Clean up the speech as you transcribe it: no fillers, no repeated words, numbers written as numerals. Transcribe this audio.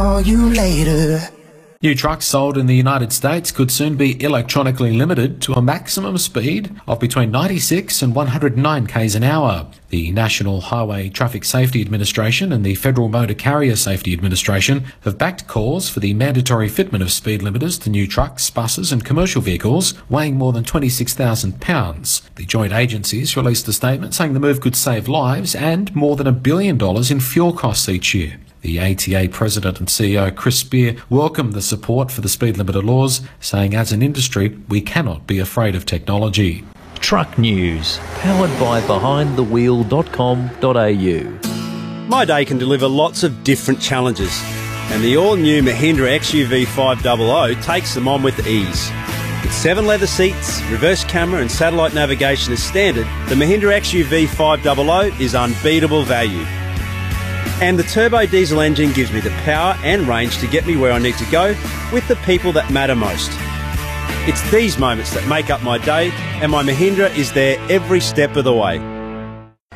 Call you later. New trucks sold in the United States could soon be electronically limited to a maximum speed of between 96 and 109 k's an hour. The National Highway Traffic Safety Administration and the Federal Motor Carrier Safety Administration have backed calls for the mandatory fitment of speed limiters to new trucks, buses and commercial vehicles weighing more than 26,000 pounds. The joint agencies released a statement saying the move could save lives and more than $1 billion in fuel costs each year. The ATA President and CEO Chris Spear welcomed the support for the speed limiter laws, saying as an industry we cannot be afraid of technology. Truck News, powered by behindthewheel.com.au. My day can deliver lots of different challenges, and the all-new Mahindra XUV 500 takes them on with ease. With 7 leather seats, reverse camera and satellite navigation as standard, the Mahindra XUV 500 is unbeatable value. And the turbo diesel engine gives me the power and range to get me where I need to go with the people that matter most. It's these moments that make up my day, and my Mahindra is there every step of the way.